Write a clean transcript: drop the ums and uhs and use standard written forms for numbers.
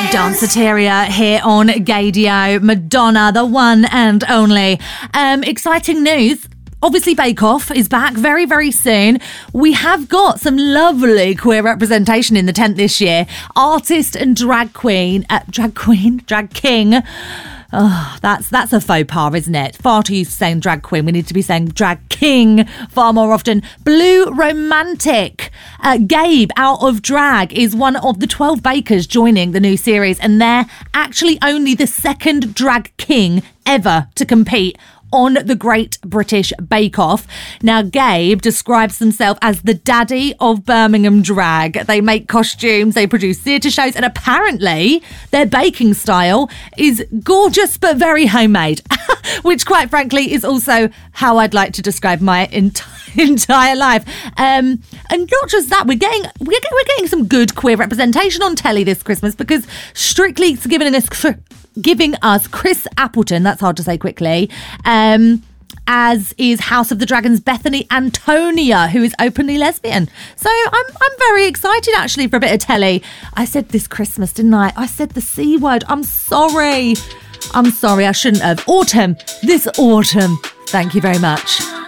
Danceteria here on Gaydio. Madonna, the one and only. Exciting news. Obviously, Bake Off is back very, very soon. We have got some lovely queer representation in the tent this year. Artist and drag king. Oh, that's a faux pas, isn't it? Far too used to saying drag queen. We need to be saying drag king far more often. Blue Romantic. Gabe, out of drag, is one of the 12 bakers joining the new series, and they're actually only the second drag king ever to compete on the Great British Bake Off. Now, Gabe describes himself as the daddy of Birmingham drag. They make costumes, they produce theatre shows, and apparently their baking style is gorgeous but very homemade, which quite frankly is also how I'd like to describe my entire life. And not just that, we're getting some good queer representation on telly this Christmas, because Strictly's giving us Chris Appleton, that's hard to say quickly, as is House of the Dragon's Bethany Antonia, who is openly lesbian. So I'm very excited actually for a bit of telly. I said this Christmas, didn't I? I said the C word. I'm sorry, I shouldn't have. This autumn. Thank you very much.